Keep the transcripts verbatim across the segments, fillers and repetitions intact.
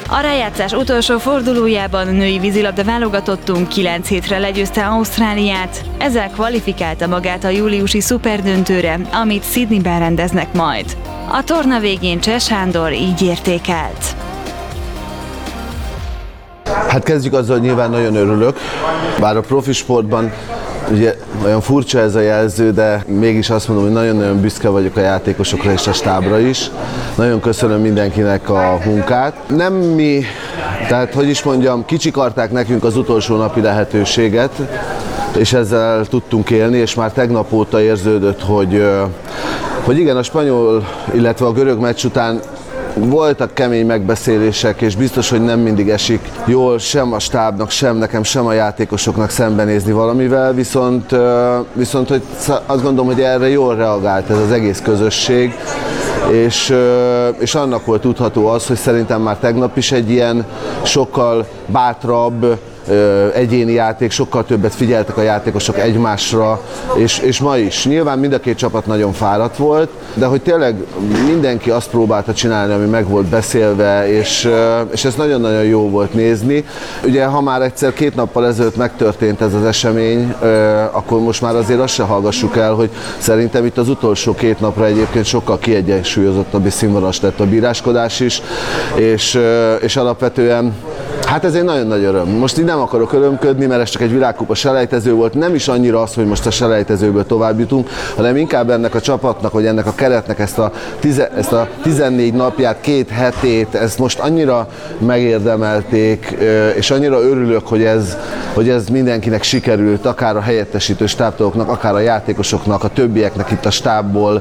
A rájátszás utolsó fordulójában a női vízilabda válogatottunk kilenc hétre legyőzte Ausztráliát, ezzel kvalifikálta magát a júliusi szuperdöntőre, amit Sydneyben rendeznek majd. A torna végén Cseh Sándor így értékelt. Hát kezdjük azzal, hogy nyilván nagyon örülök, bár a profi sportban ugye olyan furcsa ez a jelző, de mégis azt mondom, hogy nagyon-nagyon büszke vagyok a játékosokra és a stábra is. Nagyon köszönöm mindenkinek a munkát. Nem mi, tehát hogy is mondjam, kicsikarták nekünk az utolsó napi lehetőséget, és ezzel tudtunk élni, és már tegnap óta érződött, hogy, hogy igen, a spanyol, illetve a görög meccs után voltak kemény megbeszélések, és biztos, hogy nem mindig esik jól sem a stábnak, sem nekem, sem a játékosoknak szembenézni valamivel, viszont, viszont hogy azt gondolom, hogy erre jól reagált ez az egész közösség, és, és annak volt tudható az, hogy szerintem már tegnap is egy ilyen sokkal bátrabb, egyéni játék, sokkal többet figyeltek a játékosok egymásra, és, és ma is. Nyilván mind a két csapat nagyon fáradt volt, de hogy tényleg mindenki azt próbálta csinálni, ami meg volt beszélve, és, és ez nagyon-nagyon jó volt nézni. Ugye, ha már egyszer két nappal ezelőtt megtörtént ez az esemény, akkor most már azért azt se hallgassuk el, hogy szerintem itt az utolsó két napra egyébként sokkal kiegyensúlyozottabb és színvonalas lett a bíráskodás is, és, és alapvetően hát ez egy nagyon nagy öröm. Most így nem akarok örömködni, mert ez csak egy világkupa selejtező volt. Nem is annyira az, hogy most a selejtezőből tovább jutunk, hanem inkább ennek a csapatnak, vagy ennek a keretnek ezt a, tize, ezt a tizennégy napját, két hetét, ezt most annyira megérdemelték, és annyira örülök, hogy ez, hogy ez mindenkinek sikerült, akár a helyettesítő stábtagoknak, akár a játékosoknak, a többieknek itt a stábból.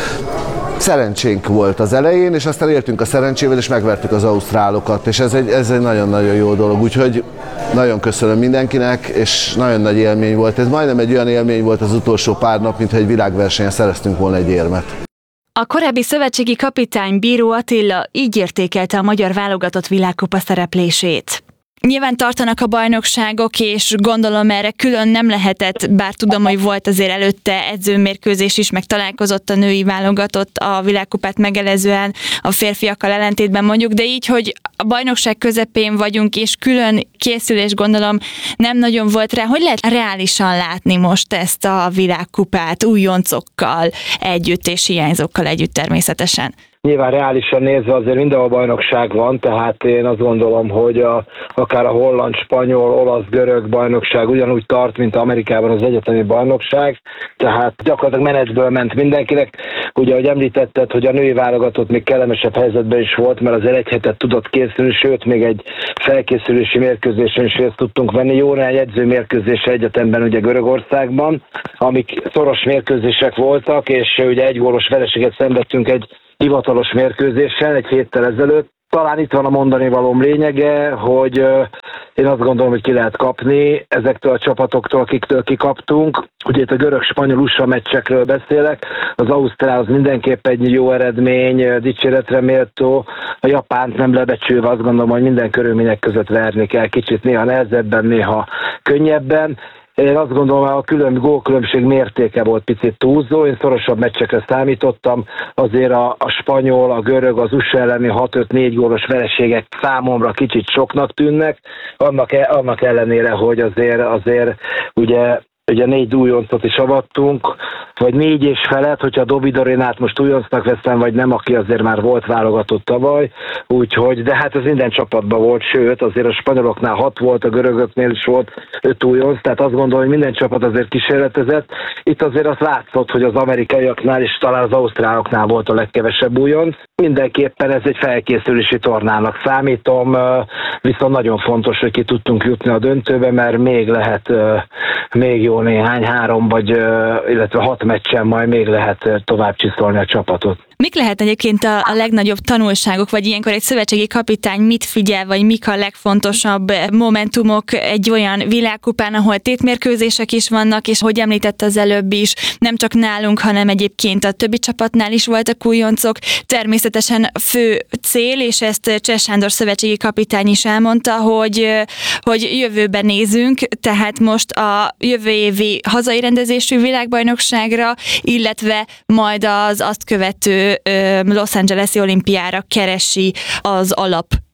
Szerencsénk volt az elején, és aztán éltünk a szerencsével, és megvertük az ausztrálokat, és ez egy, ez egy nagyon-nagyon jó dolog, úgyhogy nagyon köszönöm mindenkinek, és nagyon nagy élmény volt. Ez majdnem egy olyan élmény volt az utolsó pár nap, mintha egy világversenyen szereztünk volna egy érmet. A korábbi szövetségi kapitány Bíró Attila így értékelte a magyar válogatott világkupa szereplését. Nyilván tartanak a bajnokságok, és gondolom erre külön nem lehetett, bár tudom, hogy volt azért előtte edzőmérkőzés is, meg találkozott a női válogatott a világkupát megelőzően a férfiakkal ellentétben mondjuk, de így, hogy a bajnokság közepén vagyunk, és külön készülés gondolom nem nagyon volt rá. Hogy lehet reálisan látni most ezt a világkupát újoncokkal együtt, és hiányzókkal együtt természetesen? Nyilván reálisan nézve azért mindenhol bajnokság van, tehát én azt gondolom, hogy a, akár a holland, spanyol, olasz, görög bajnokság ugyanúgy tart, mint Amerikában az egyetemi bajnokság, tehát gyakorlatilag menedzsből ment mindenkinek. Ugye, ahogy említetted, hogy a női válogatott még kellemesebb helyzetben is volt, mert azért egy hetet tudott készülni, sőt, még egy felkészülési mérkőzésen is részt tudtunk venni. Jó néhány edzőmérkőzése egyetemben ugye Görögországban, amik szoros mérkőzések voltak, és ugye egy gólos vereséget szenvedtünk egy hivatalos mérkőzéssel egy héttel ezelőtt. Talán itt van a mondani valóm lényege, hogy uh, én azt gondolom, hogy ki lehet kapni ezektől a csapatoktól, akiktől kikaptunk. Ugye itt a görög-spanyol u es á meccsekről beszélek, az ausztrál az mindenképp egy jó eredmény, dicséretre méltó. A japánt nem lebecsülve azt gondolom, hogy minden körülmények között verni kell, kicsit néha nehezebben, néha könnyebben. Én azt gondolom, hogy a külön gólkülönbség mértéke volt picit túlzó, én szorosabb meccsekre számítottam, azért a, a spanyol, a görög, az u es á elleni hat öt négy gólos vereségek számomra kicsit soknak tűnnek, annak, annak ellenére, hogy azért, azért ugye ugye négy újoncot is avattunk, vagy négy és felett, hogyha Dobi Dorinát most újoncnak veszem, vagy nem, aki azért már volt válogatott tavaly, úgyhogy, de hát ez minden csapatban volt, sőt, azért a spanyoloknál hat volt, a görögöknél is volt öt újonc, tehát azt gondolom, hogy minden csapat azért kísérletezett. Itt azért azt látszott, hogy az amerikaiaknál és talán az ausztráloknál volt a legkevesebb újonc. Mindenképpen ez egy felkészülési tornának számítom, viszont nagyon fontos, hogy ki tudtunk jutni a döntőbe, mert még lehet, még jó néhány, három vagy, illetve hat meccsen majd még lehet tovább csiszolni a csapatot. Mik lehet egyébként a, a legnagyobb tanulságok, vagy ilyenkor egy szövetségi kapitány mit figyel, vagy mik a legfontosabb momentumok egy olyan világkupán, ahol tétmérkőzések is vannak, és hogy említett az előbb is, nem csak nálunk, hanem egyébként a többi csapatnál is voltak újoncok. Természetesen fő cél, és ezt Cseh Sándor szövetségi kapitány is elmondta, hogy, hogy jövőben nézünk, tehát most a jövő évi hazai rendezésű világbajnokságra, illetve majd az azt követő Los Angeles-i olimpiára keresi az alap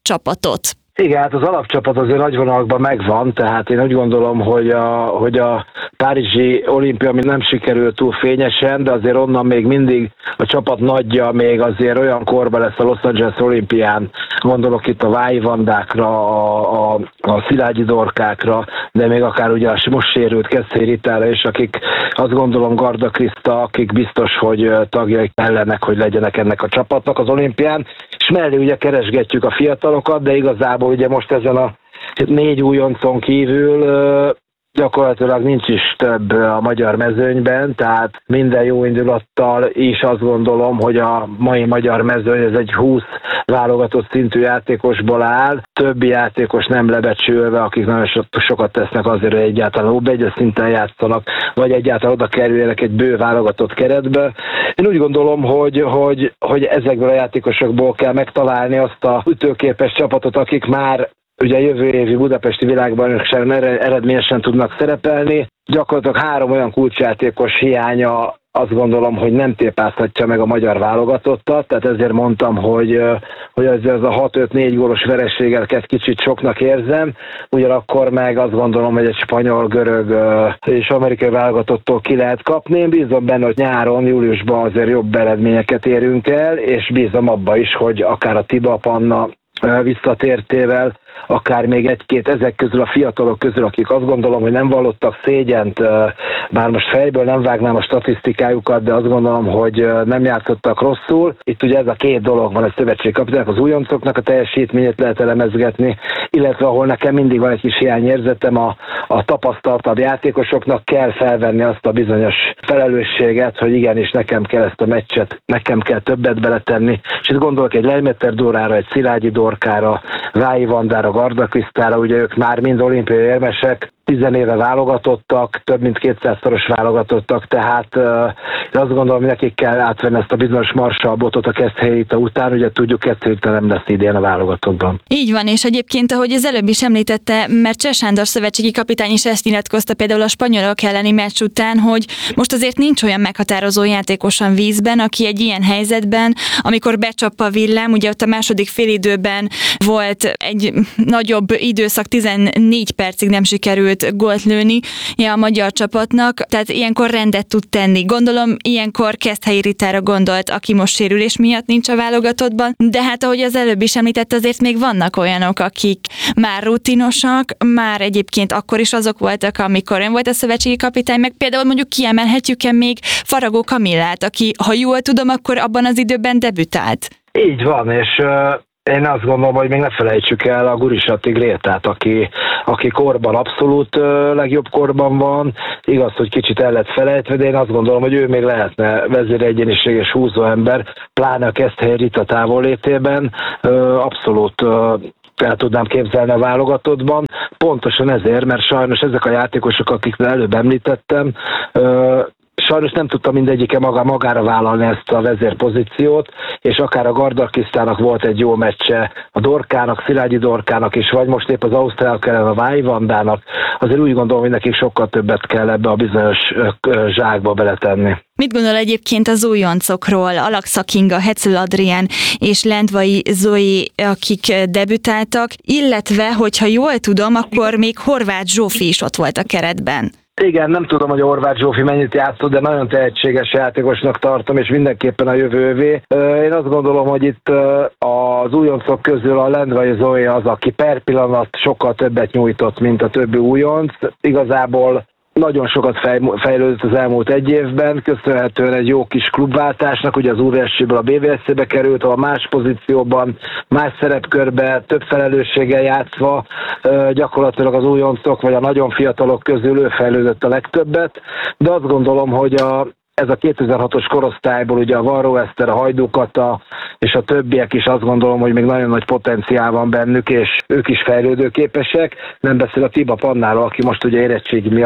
csapatot? Igen, hát az alapcsapat azért nagy vonalakban megvan, tehát én úgy gondolom, hogy a, hogy a párizsi olimpia még nem sikerült túl fényesen, de azért onnan még mindig a csapat nagyja még azért olyan korban lesz a Los Angeles olimpián, gondolok itt a Vályi Vandákra, a, a, a Szilágyi Dorkákra, de még akár ugye a most sérült Keszthely Ritára is, akik azt gondolom Garda Kriszta, akik biztos, hogy tagjai kellenek, hogy legyenek ennek a csapatnak az olimpián, és mellé ugye keresgetjük a fiatalokat, de igazából ugye most ezen a négy újoncon kívül gyakorlatilag nincs is több a magyar mezőnyben, tehát minden jó indulattal is azt gondolom, hogy a mai magyar mezőny ez egy húsz válogatott szintű játékosból áll, többi játékos nem lebecsülve, akik nagyon sokat tesznek azért, hogy egyáltalán ó bé egyes szinten játszanak, vagy egyáltalán oda kerüljenek egy bő válogatott keretbe. Én úgy gondolom, hogy, hogy, hogy ezekből a játékosokból kell megtalálni azt a ütőképes csapatot, akik már ugye jövő évi budapesti világbajnokságon eredményesen tudnak szerepelni. Gyakorlatilag három olyan kulcsjátékos hiánya azt gondolom, hogy nem tépázhatja meg a magyar válogatottat, tehát ezért mondtam, hogy, hogy ez, ez a hat öt négy gólos vereségeket kicsit soknak érzem, ugyanakkor meg azt gondolom, hogy egy spanyol, görög és amerikai válogatottól ki lehet kapni. Én bízom benne, hogy nyáron, júliusban azért jobb eredményeket érünk el, és bízom abba is, hogy akár a Tiba Panna visszatértével, akár még egy-két ezek közül a fiatalok közül, akik azt gondolom, hogy nem vallottak szégyent, bár most fejből nem vágnám a statisztikájukat, de azt gondolom, hogy nem játszottak rosszul. Itt ugye ez a két dolog van, a szövetségkapitánynak, az újoncoknak a teljesítményét lehet elemezgetni, illetve ahol nekem mindig van egy kis hiányérzetem, a, a tapasztaltabb játékosoknak kell felvenni azt a bizonyos felelősséget, hogy igenis nekem kell ezt a meccset, nekem kell többet beletenni. És itt gondolok egy Lejmeter Dórára, egy Szilágyi Dorkára, Vályi Vandára, Garda Krisztára, ugye ők már mind olimpiai érmesek, tizenéve válogatottak, több mint kétszázszoros válogatottak, tehát uh, azt gondolom, hogy nekik kell átvenni ezt a bizonyos marsalbotot a Keszthely Rita után, ugye tudjuk, Keszthely Rita nem lesz idén a válogatottban. Így van, és egyébként, ahogy az előbb is említette, mert Cseh Sándor szövetségi kapitány is ezt nyilatkozta például a spanyolok elleni meccs után, hogy most azért nincs olyan meghatározó játékosan vízben, aki egy ilyen helyzetben, amikor becsap a villám, ugye ott a második félidőben volt egy nagyobb időszak, tizennégy percig nem sikerült gólt lőni ja, a magyar csapatnak, tehát ilyenkor rendet tud tenni. Gondolom, ilyenkor Keszthelyi Ritára gondolt, aki most sérülés miatt nincs a válogatottban, de hát ahogy az előbb is említett, azért még vannak olyanok, akik már rutinosak, már egyébként akkor is azok voltak, amikor ön volt a szövetségi kapitány, meg például mondjuk kiemelhetjük-e még Faragó Kamillát, aki, ha jól tudom, akkor abban az időben debütált. Így van, és uh... én azt gondolom, hogy még ne felejtsük el a Gurisati Grétát, aki, aki korban abszolút uh, legjobb korban van. Igaz, hogy kicsit el lett felejtve, de én azt gondolom, hogy ő még lehetne vezéregyéniséges húzó ember, pláne a Keszthely Rita távollétében. Uh, abszolút uh, el tudnám képzelni a válogatottban. Pontosan ezért, mert sajnos ezek a játékosok, akikről előbb említettem, uh, sajnos nem tudta mindegyike maga, magára vállalni ezt a vezérpozíciót, és akár a Garda Krisztának volt egy jó meccse, a Dorkának, Szilágyi Dorkának is, vagy most épp az ausztrálok ellen a Vályi Vandának, azért úgy gondolom, hogy nekik sokkal többet kell ebbe a bizonyos zsákba beletenni. Mit gondol egyébként az újoncokról? Alaksa Kinga, Hetzel Adrián és Lendvai Zoe, akik debütáltak, illetve, hogyha jól tudom, akkor még Horváth Zsófi is ott volt a keretben. Igen, nem tudom, hogy Horváth Zsófi mennyit játszott, de nagyon tehetséges játékosnak tartom, és mindenképpen a jövővé. Én azt gondolom, hogy itt az újoncok közül a Lendvai Zoe az, aki per pillanat sokkal többet nyújtott, mint a többi újonc. Igazából nagyon sokat fejlődött az elmúlt egy évben, köszönhetően egy jó kis klubváltásnak, ugye az Újvárossiből a bé vé es cé-be került, ahol más pozícióban, más szerepkörben, több felelősséggel játszva, gyakorlatilag az újoncok vagy a nagyon fiatalok közül ő fejlődött a legtöbbet, de azt gondolom, hogy a ez a kétezer-hatos korosztályból ugye a Varró Eszter, a Hajdú Kata és a többiek is azt gondolom, hogy még nagyon nagy potenciál van bennük, és ők is fejlődőképesek. Nem beszél a Tiba Pannáról, aki most ugye érettségi miatt